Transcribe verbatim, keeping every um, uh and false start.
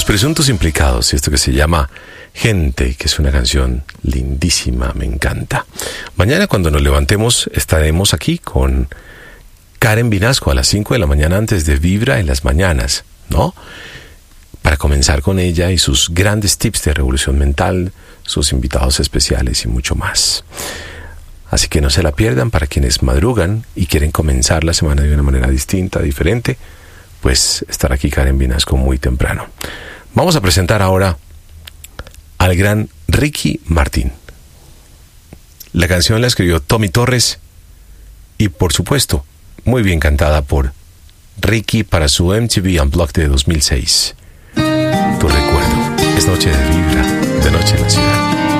Los presuntos implicados, esto que se llama Gente, que es una canción lindísima, me encanta. Mañana cuando nos levantemos estaremos aquí con Karen Vinasco a las cinco de la mañana antes de Vibra en las mañanas, ¿no? Para comenzar con ella y sus grandes tips de revolución mental, sus invitados especiales y mucho más. Así que no se la pierdan para quienes madrugan y quieren comenzar la semana de una manera distinta, diferente, pues estar aquí Karen Vinasco muy temprano. Vamos a presentar ahora al gran Ricky Martin. La canción la escribió Tommy Torres y, por supuesto, muy bien cantada por Ricky para su M T V Unplugged de dos mil seis. Tu recuerdo es noche de Vibra, de noche en la ciudad.